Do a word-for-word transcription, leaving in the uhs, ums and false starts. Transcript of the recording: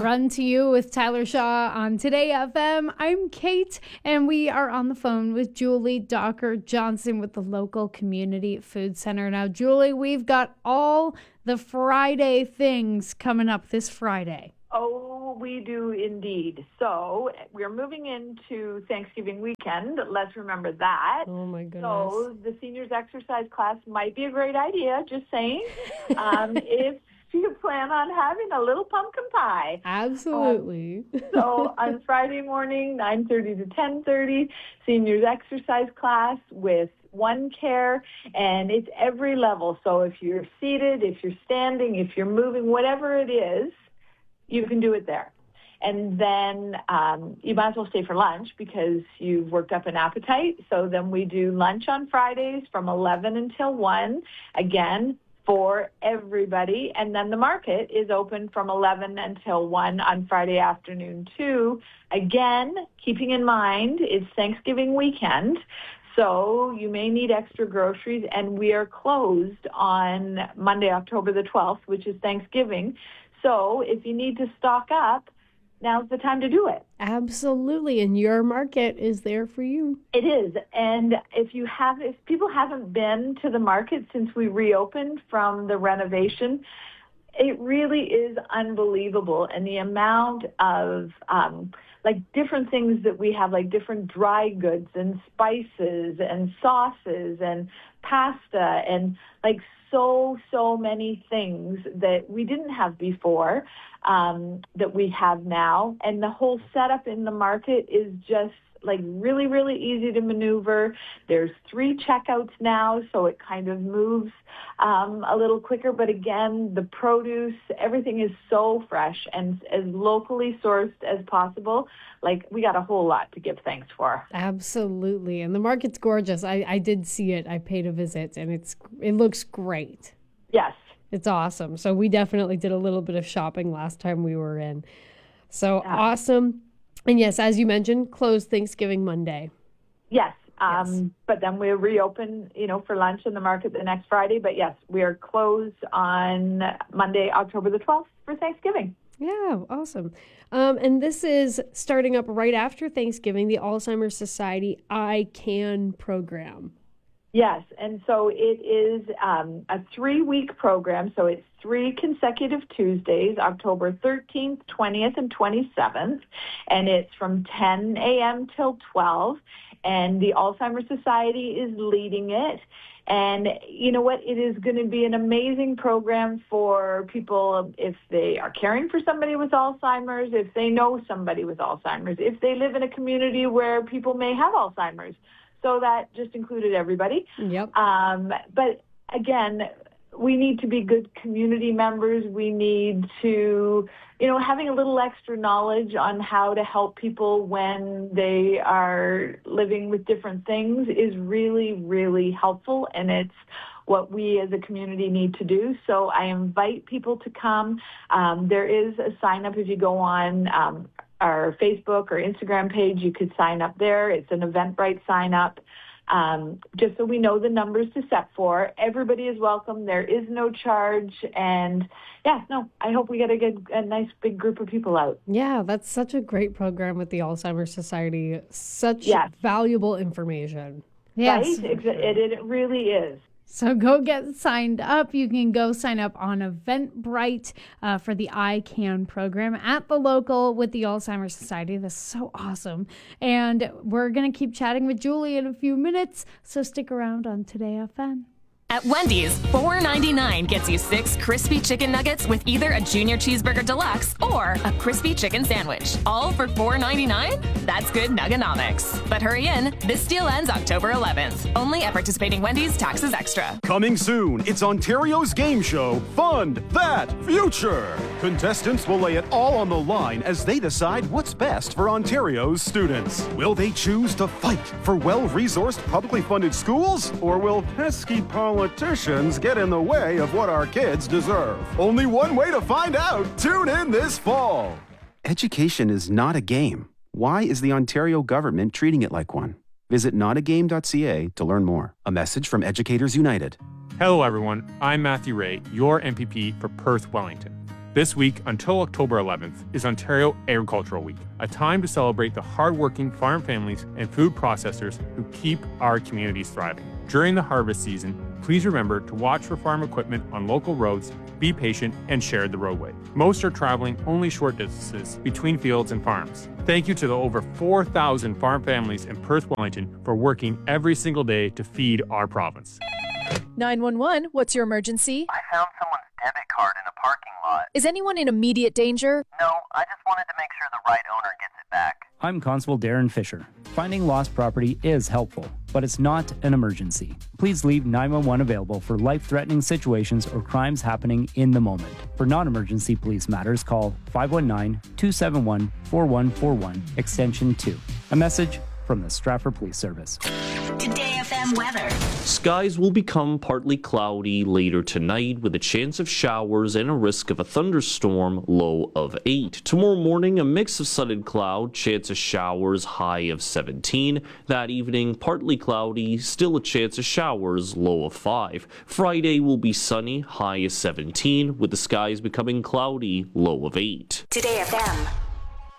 Run to You with Tyler Shaw on Today F M. I'm Kate, and we are on the phone with Julie Docker Johnson with the local community food center. Now, Julie, we've got all the Friday things coming up this Friday. Oh, we do indeed. So we're moving into Thanksgiving weekend. Let's remember that. Oh, my goodness. So the seniors exercise class might be a great idea, just saying. um, if you plan on having a little pumpkin pie. Absolutely. Um, so on Friday morning, nine thirty to ten thirty, seniors exercise class with One Care, and it's every level. So if you're seated, if you're standing, if you're moving, whatever it is, you can do it there. And then um, you might as well stay for lunch because you've worked up an appetite. So then we do lunch on Fridays from eleven until one, again, for everybody. And then the market is open from eleven until one on Friday afternoon too. Again, keeping in mind it's Thanksgiving weekend, so you may need extra groceries, and we are closed on Monday, October the twelfth, which is Thanksgiving. So if you need to stock up, now's the time to do it. Absolutely. And your market is there for you. It is. And if you have, if people haven't been to the market since we reopened from the renovation, it really is unbelievable. And the amount of um, like different things that we have, like different dry goods and spices and sauces and pasta and like so, so many things that we didn't have before um, that we have now. And the whole setup in the market is just like really, really easy to maneuver. There's three checkouts now, so it kind of moves um, a little quicker. But again, the produce, everything is so fresh and as locally sourced as possible. Like, we got a whole lot to give thanks for. Absolutely. And the market's gorgeous. I, I did see it. I paid a visit, and it's it looks great. Yes. It's awesome. So we definitely did a little bit of shopping last time we were in. So yeah. Awesome. And yes, as you mentioned, closed Thanksgiving Monday. Yes. Um, yes. But then we reopen, you know, for lunch in the market the next Friday. But yes, we are closed on Monday, October the twelfth for Thanksgiving. Yeah, awesome. Um, and this is starting up right after Thanksgiving, the Alzheimer's Society I CAN program. Yes, and so it is um, a three-week program, so it's three consecutive Tuesdays, October thirteenth, twentieth, and twenty-seventh, and it's from ten a.m. till twelve, and the Alzheimer's Society is leading it. And you know what? It is going to be an amazing program for people if they are caring for somebody with Alzheimer's, if they know somebody with Alzheimer's, if they live in a community where people may have Alzheimer's. So that just included everybody. Yep. Um, but again, we need to be good community members. We need to, you know, having a little extra knowledge on how to help people when they are living with different things is really, really helpful. And it's what we as a community need to do. So I invite people to come. Um, there is a sign up if you go on um, our Facebook or Instagram page. You could sign up there. It's an Eventbrite sign up. Um, just so we know the numbers to set for. Everybody is welcome. There is no charge. And yeah, no, I hope we get a good, a nice big group of people out. Yeah, that's such a great program with the Alzheimer's Society. Such yes. valuable information. Yes, right? Sure. It, it really is. So go get signed up. You can go sign up on Eventbrite uh, for the I CAN program at the local with the Alzheimer's Society. That's so awesome. And we're going to keep chatting with Julie in a few minutes, so stick around on Today F M. At Wendy's, four ninety-nine gets you six crispy chicken nuggets with either a junior cheeseburger deluxe or a crispy chicken sandwich. All for four ninety-nine? That's good Nugganomics. But hurry in, this deal ends October eleventh. Only at participating Wendy's, taxes extra. Coming soon, it's Ontario's game show, Fund That Future. Contestants will lay it all on the line as they decide what's best for Ontario's students. Will they choose to fight for well-resourced, publicly funded schools? Or will pesky politicians Politicians get in the way of what our kids deserve? Only one way to find out. Tune in this fall. Education is not a game. Why is the Ontario government treating it like one? Visit not a game dot c a to learn more. A message from Educators United. Hello, everyone. I'm Matthew Ray, your M P P for Perth Wellington. This week, until October eleventh, is Ontario Agricultural Week, a time to celebrate the hardworking farm families and food processors who keep our communities thriving. During the harvest season, please remember to watch for farm equipment on local roads, be patient, and share the roadway. Most are traveling only short distances between fields and farms. Thank you to the over four thousand farm families in Perth Wellington for working every single day to feed our province. nine one one, what's your emergency? I found someone's debit card in a parking lot. Is anyone in immediate danger? No, I just wanted to make sure the right owner gets it back. I'm Constable Darren Fisher. Finding lost property is helpful, but it's not an emergency. Please leave nine one one available for life-threatening situations or crimes happening in the moment. For non-emergency police matters, call five one nine, two seven one, four one four one, extension two. A message from the Stratford Police Service. Today F M weather. Skies will become partly cloudy later tonight with a chance of showers and a risk of a thunderstorm, low of eight. Tomorrow morning, a mix of sun and cloud, chance of showers, high of seventeen. That evening, partly cloudy, still a chance of showers, low of five. Friday will be sunny, high of seventeen, with the skies becoming cloudy, low of eight. Today F M.